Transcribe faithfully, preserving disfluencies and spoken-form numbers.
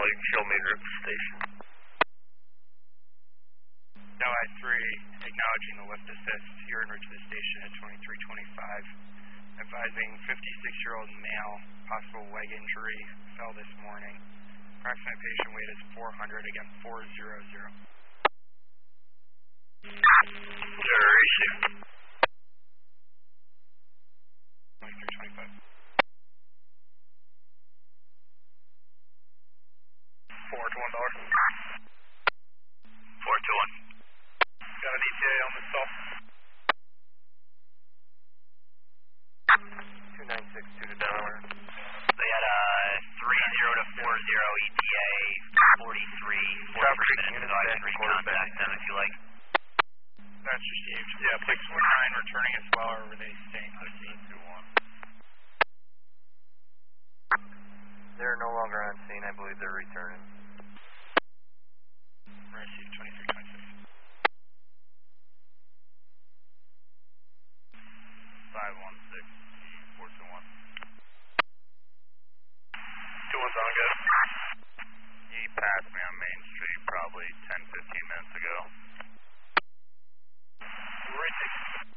show me route to station. L I three, acknowledging the lift assist. You're en route to the station at twenty-three twenty-five. Advising fifty-six-year-old male, possible leg injury, fell this morning. Approximate patient weight is four hundred, again, four hundred. Duration. twenty-three twenty-five. four to one dollar. four to one. Got an E T A on the stall. two nine six two to Delaware. They had a three zero to four zero E T A, forty-three, forty-three minutes ago. I can recontact them if you like. That's received. Yeah, six one nine returning as well, or were they staying on the scene? two one. They're no longer on scene. I believe they're returning. Received twenty-three twenty-six. five one six, four two one. two one's on, good. He passed me on Main Street probably ten fifteen minutes ago. Right.